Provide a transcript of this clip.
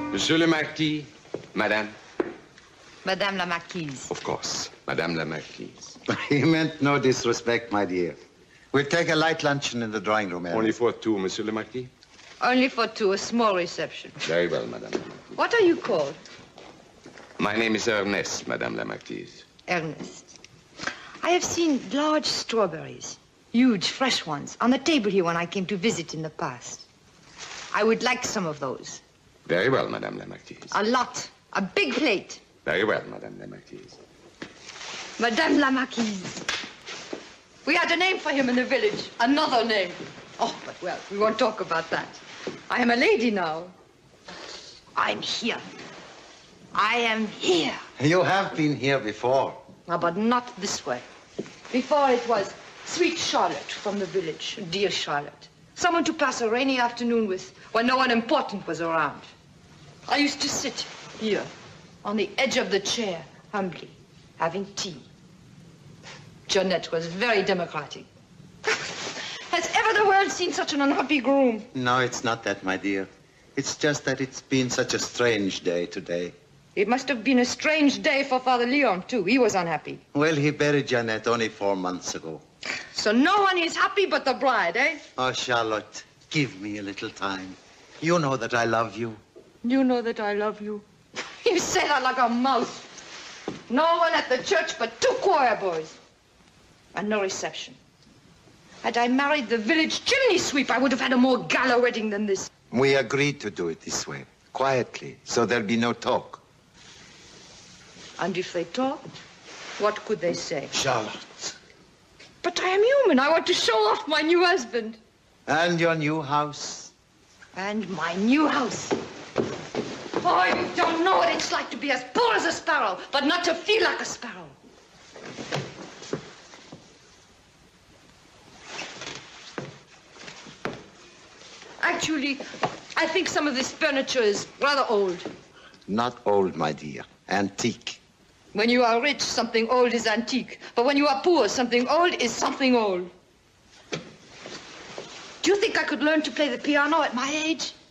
Monsieur le Marquis, Madame. Madame la Marquise. Of course, Madame la Marquise. He meant no disrespect, my dear. We'll take a light luncheon in the drawing room area. Only for two, Monsieur le Marquis. Only for two, a small reception. Very well, Madame la Marquise. What are you called? My name is Ernest, Madame la Marquise. Ernest. I have seen large strawberries, huge, fresh ones, on the table here when I came to visit in the past. I would like some of those. Very well, Madame la Marquise. A lot. A big plate. Very well, Madame la Marquise. Madame la Marquise. We had a name for him in the village. Another name. Oh, but well, we won't talk about that. I am a lady now. I'm here. I am here. You have been here before. But not this way. Before it was sweet Charlotte from the village, dear Charlotte. Someone to pass a rainy afternoon with when no one important was around. I used to sit here on the edge of the chair, humbly, having tea. Jeanette was very democratic. Has ever the world seen such an unhappy groom? No, it's not that, my dear. It's just that it's been such a strange day today. It must have been a strange day for Father Leon, too. He was unhappy. Well, he buried Jeanette only 4 months ago. So no one is happy but the bride, eh? Oh, Charlotte, give me a little time. You know that I love you. You know that I love you. You say that like a mouse. No one at the church but 2 choir boys. And no reception. Had I married the village chimney sweep, I would have had a more gala wedding than this. We agreed to do it this way, quietly, so there'll be no talk. And if they talked, what could they say? Charlotte. But I am human. I want to show off my new husband. And your new house. And my new house. Oh, you don't know what it's like to be as poor as a sparrow, but not to feel like a sparrow. Actually, I think some of this furniture is rather old. Not old, my dear. Antique. When you are rich, something old is antique. But when you are poor, something old is something old. Do you think I could learn to play the piano at my age?